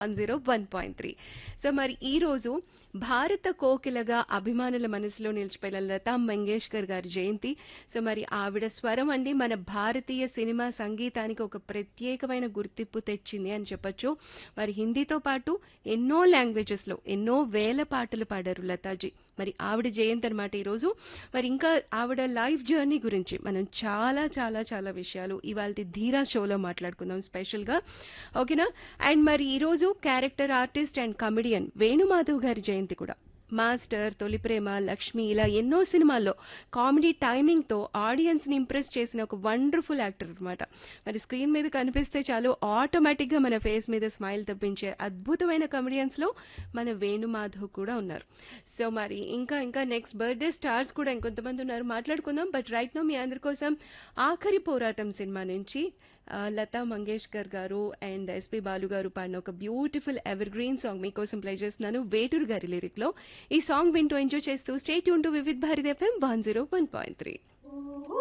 101.3. So మరి ఈరోజు భారత కోకిలగా అభిమానుల మనసులో నిలిచిపోయిన లతా మంగేష్కర్ గారి జయంతి. సో మరి ఆవిడ స్వరం అండి మన భారతీయ సినిమా సంగీతానికి ఒక ప్రత్యేకమైన గుర్తింపు తెచ్చింది అని చెప్పొచ్చు. మరి హిందీతో పాటు ఎన్నో లాంగ్వేజెస్లో ఎన్నో వేల పాటలు పాడారు లతాజీ. మరి ఆవిడ జయంతి అనమాట ఈరోజు. మరి ఇంకా ఆవిడ లైఫ్ జర్నీ గురించి మనం చాలా చాలా చాలా విషయాలు ఇవాళ ధీరా షోలో మాట్లాడుకుందాం స్పెషల్గా. ఓకేనా? అండ్ మరి ఈరోజు character artist and comedian Venumadhav గారి జయంతి కూడా. మాస్టర్, తొలి ప్రేమ, లక్ష్మి ఇలా ఎన్నో సినిమాల్లో కామెడీ టైమింగ్తో ఆడియన్స్ని ఇంప్రెస్ చేసిన ఒక వండర్ఫుల్ యాక్టర్ అనమాట. మరి స్క్రీన్ మీద కనిపిస్తే చాలు ఆటోమేటిక్గా మన ఫేస్ మీద స్మైల్ తెప్పించే అద్భుతమైన కమెడియన్స్లో మన వేణుమాధవ్ కూడా ఉన్నారు. సో మరి ఇంకా ఇంకా నెక్స్ట్ బర్త్డే స్టార్స్ కూడా ఇంకొంతమంది ఉన్నారు, మాట్లాడుకుందాం. బట్ రైట్ నో మీ అందరి కోసం ఆఖరి పోరాటం సినిమా నుంచి లతా మంగేష్కర్ గారు అండ్ ఎస్పి బాలు గారు పాడిన ఒక బ్యూటిఫుల్ ఎవర్ గ్రీన్ సాంగ్ మీకోసం ప్లే చేస్తున్నాను వేటూరు గారి లిరిక్ లో. ఈ సాంగ్ వింటూ ఎంజాయ్ చేస్తూ stay tune to Vividh Bharati FM 101.3.